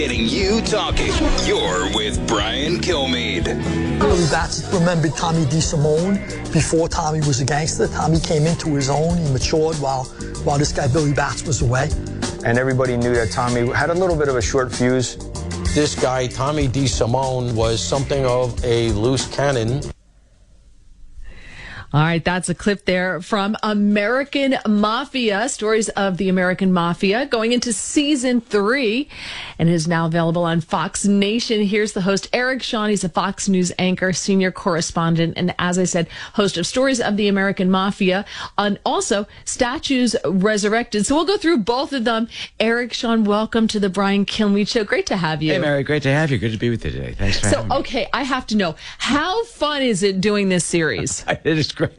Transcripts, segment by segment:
Getting you talking. You're with Brian Kilmeade. Billy Batts remembered Tommy DeSimone before Tommy was a gangster. Tommy came into his own. He matured while this guy Billy Batts was away. And everybody knew that Tommy had a little bit of a short fuse. This guy, Tommy DeSimone, was something of a loose cannon. All right, that's a clip there from American Mafia, Stories of the American Mafia, going into season 3, and is now available on Fox Nation. Here's the host, Eric Shawn. He's a Fox News anchor, senior correspondent, and as I said, host of Stories of the American Mafia, and also Statues Resurrected. So we'll go through both of them. Eric Shawn, welcome to the Brian Kilmeade Show. Great to have you. Hey, Mary, great to have you. Good to be with you today. Thanks for having me. Okay, I have to know, how fun is it doing this series? It is great.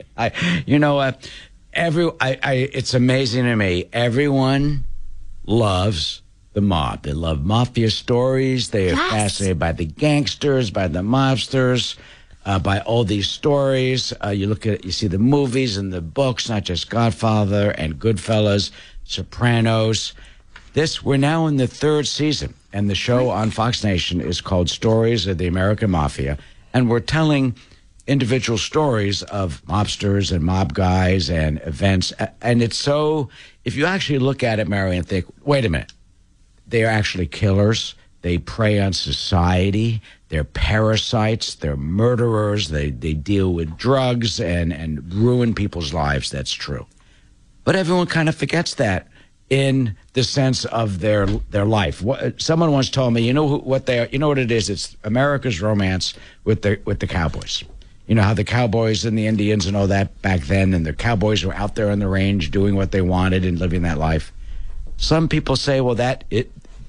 It's amazing to me. Everyone loves the mob. They love mafia stories. They are fascinated by the gangsters, by the mobsters, by all these stories. You see the movies and the books, not just Godfather and Goodfellas, Sopranos. We're now in the 3rd season, and the show on Fox Nation is called Stories of the American Mafia, and we're telling individual stories of mobsters and mob guys and events. And it's so, if you actually look at it, Mary, and think, wait a minute, they are actually killers. They prey on society. They're parasites. They're murderers. They deal with drugs and ruin people's lives. That's true. But everyone kind of forgets that in the sense of their life. Someone once told me, you know what they are? You know what it is? It's America's romance with the cowboys. You know how the cowboys and the Indians and all that back then, and the cowboys were out there on the range doing what they wanted and living that life. Some people say, well, the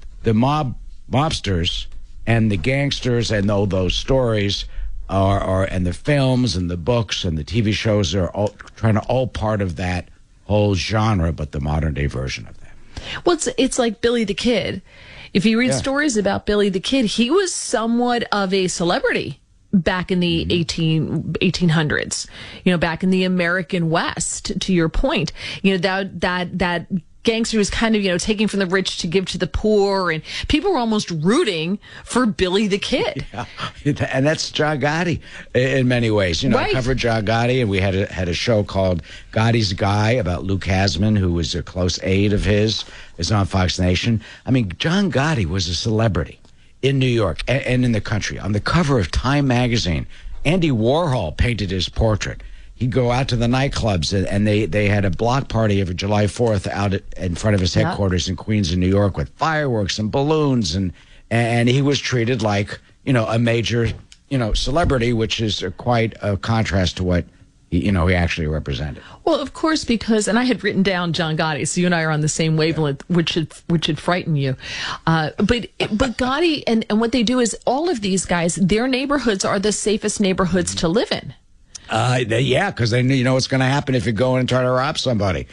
mobsters and the gangsters and all those stories and the films and the books and the TV shows are all part of that whole genre, but the modern day version of that. Well, it's like Billy the Kid. If you read stories about Billy the Kid, he was somewhat of a celebrity back in the 1800s, back in the American West, to your point, that gangster was kind of, taking from the rich to give to the poor, and people were almost rooting for Billy the Kid. Yeah, and that's John Gotti in many ways. I covered John Gotti, and we had a show called Gotti's Guy about Luke Hasman, who was a close aide of his, is on Fox Nation. I mean, John Gotti was a celebrity in New York and in the country. On the cover of Time magazine, Andy Warhol painted his portrait. He'd go out to the nightclubs, and they had a block party of July 4th out in front of his headquarters in Queens, in New York, with fireworks and balloons, and he was treated like a major celebrity, which is quite a contrast to what he actually represented. Well, of course, because, and I had written down John Gotti, so you and I are on the same wavelength, which should frighten you. But Gotti and what they do is, all of these guys, their neighborhoods are the safest neighborhoods to live in. Because they know what's going to happen if you go in and try to rob somebody.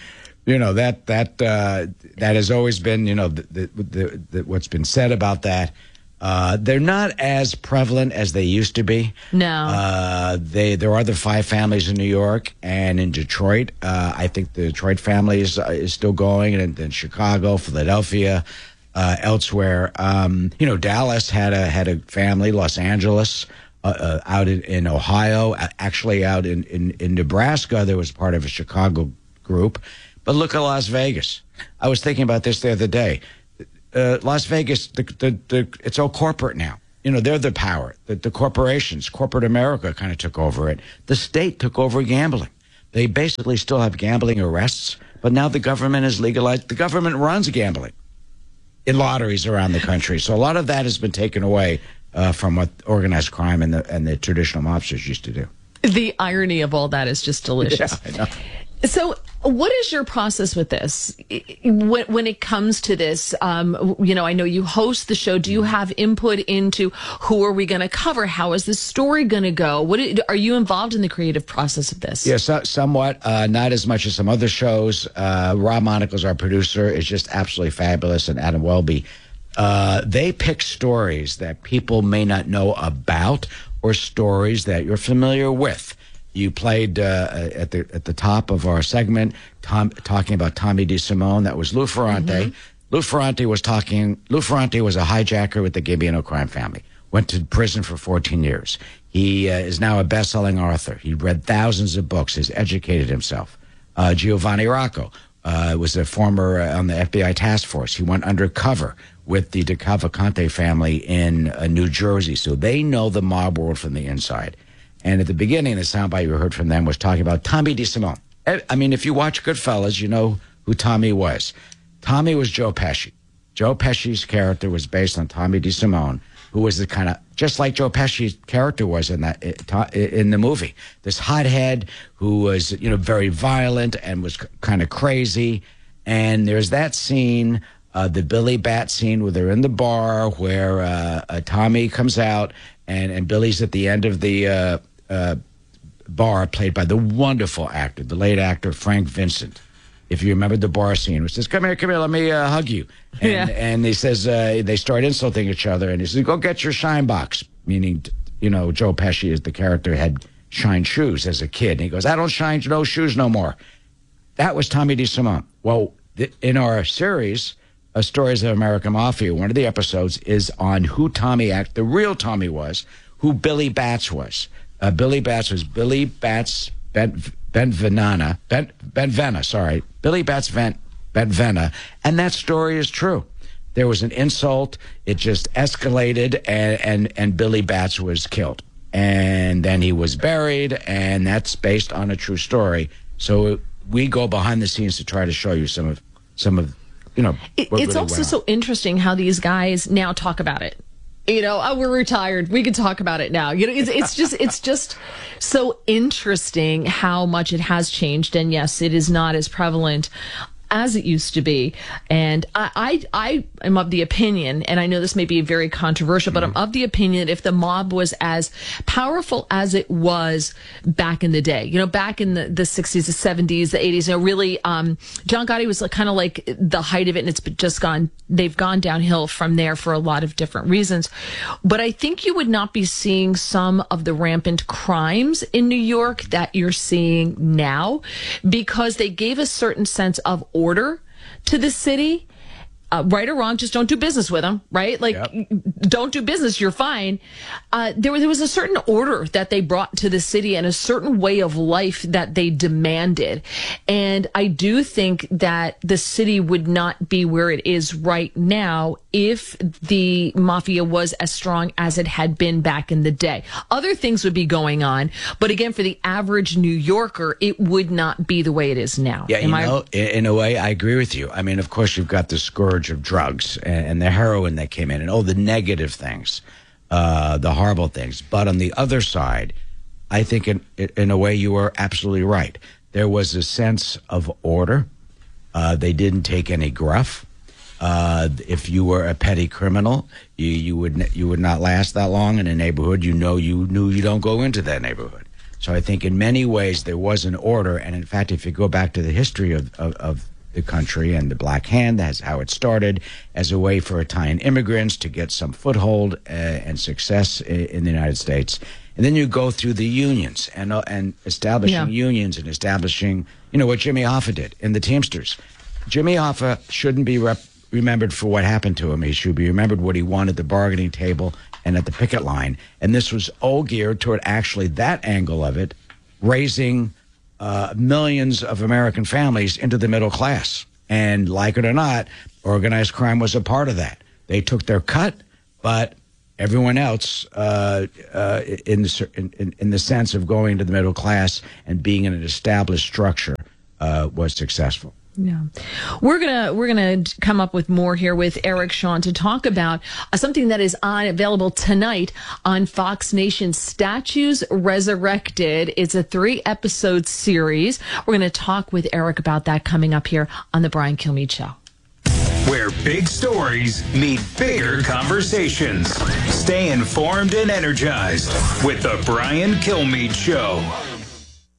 That has always been what's been said about that. They're not as prevalent as they used to be. No. There are the 5 families in New York and in Detroit. I think the Detroit family is still going, and then Chicago, Philadelphia, elsewhere. Dallas had a family. Los Angeles, out in Ohio, actually out in Nebraska, there was part of a Chicago group. But look at Las Vegas. I was thinking about this the other day. Las Vegas, it's all corporate now. They're the power. The corporations, corporate America kind of took over it. The state took over gambling. They basically still have gambling arrests, but now the government has legalized. The government runs gambling in lotteries around the country. So a lot of that has been taken away from what organized crime and the traditional mobsters used to do. The irony of all that is just delicious. Yeah, I know. So what is your process with this? When it comes to this, I know you host the show. Do you have input into who are we going to cover? How is this story going to go? Are you involved in the creative process of this? Yes, somewhat. Not as much as some other shows. Rob Monaco's our producer, is just absolutely fabulous, and Adam Welby. They pick stories that people may not know about, or stories that you're familiar with. You played at the top of our segment talking about Tommy DeSimone. That was Lou Ferrante. Lou Ferrante was a hijacker with the Gambino crime family. Went to prison for 14 years. He is now a best-selling author. He read thousands of books. Has educated himself. Giovanni Rocco was a former on the FBI task force. He went undercover with the DeCavalcante family in New Jersey. So they know the mob world from the inside. And at the beginning, the soundbite you heard from them was talking about Tommy DeSimone. I mean, if you watch Goodfellas, you know who Tommy was. Tommy was Joe Pesci. Joe Pesci's character was based on Tommy DeSimone, who was the kind of, just like Joe Pesci's character was in the movie. This hothead who was, very violent and was kind of crazy. And there's that scene, the Billy Bat scene where they're in the bar where Tommy comes out and Billy's at the end of the bar, played by the wonderful actor, the late actor Frank Vincent. If you remember the bar scene, which says, come here, let me hug you. And he says, they start insulting each other, and he says, go get your shine box, meaning, Joe Pesci is the character, had shine shoes as a kid. And he goes, I don't shine no shoes no more. That was Tommy DeSimone. Well, in our series, Stories of American Mafia, one of the episodes is on who the real Tommy was, who Billy Batts was. Billy Batts was Billy Batts Benvenna, Billy Batts Benvenna, and that story is true. There was an insult, it just escalated, and Billy Batts was killed. And then he was buried, and that's based on a true story. So we go behind the scenes to try to show you some of what it's really also so interesting how these guys now talk about it. We're retired. We can talk about it now. It's just so interesting how much it has changed. And yes, it is not as prevalent as it used to be. And I am of the opinion, and I know this may be very controversial, but I'm of the opinion that if the mob was as powerful as it was back in the day, back in the 60s, the 70s, the 80s, really, John Gotti was kind of like the height of it, and it's just they've gone downhill from there for a lot of different reasons. But I think you would not be seeing some of the rampant crimes in New York that you're seeing now, because they gave a certain sense of order to the city. Right or wrong, just don't do business with them, right? Don't do business, you're fine. There was a certain order that they brought to the city and a certain way of life that they demanded. And I do think that the city would not be where it is right now if the mafia was as strong as it had been back in the day. Other things would be going on, but again, for the average New Yorker, it would not be the way it is now. Yeah, in a way, I agree with you. I mean, of course, you've got the scourge of drugs and the heroin that came in and all the negative things, the horrible things. But on the other side, I think in a way you are absolutely right. There was a sense of order. They didn't take any gruff. If you were a petty criminal, you would not last that long in a neighborhood. You knew you don't go into that neighborhood. So I think in many ways there was an order. And in fact, if you go back to the history of the country and the Black Hand, that's how it started, as a way for Italian immigrants to get some foothold and success in the United States. And then you go through the unions and establishing unions and establishing, what Jimmy Hoffa did in the Teamsters. Jimmy Hoffa shouldn't be remembered for what happened to him. He should be remembered what he won at the bargaining table and at the picket line. And this was all geared toward actually that angle of it, raising millions of American families into the middle class. And like it or not, organized crime was a part of that. They took their cut, but everyone else, in the sense of going to the middle class and being in an established structure, was successful. Yeah. We're gonna come up with more here with Eric Shawn to talk about something that is available tonight on Fox Nation, Statues Resurrected. It's a 3-episode series. We're going to talk with Eric about that coming up here on the Brian Kilmeade Show. Where big stories meet bigger conversations. Stay informed and energized with the Brian Kilmeade Show.